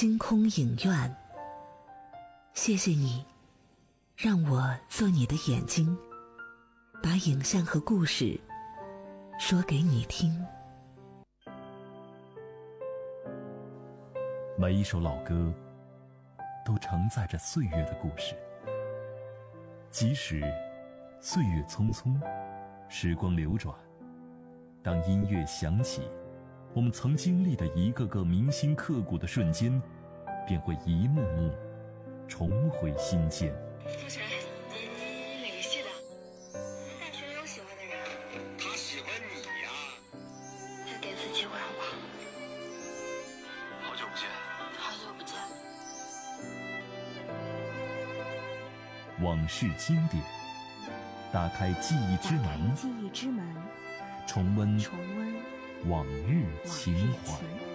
星空影院，谢谢你，让我做你的眼睛，把影像和故事说给你听。 每一首老歌都承载着岁月的故事，即使岁月匆匆，时光流转，当音乐响起，我们曾经历的一个个铭心刻骨的瞬间，便会一幕幕重回心间。 同学，你哪个系的？大学有喜欢的人？ 他喜欢你呀。 再给次机会好不好？ 好久不见。 好久不见。 往事经典，打开记忆之门，重温往日情怀。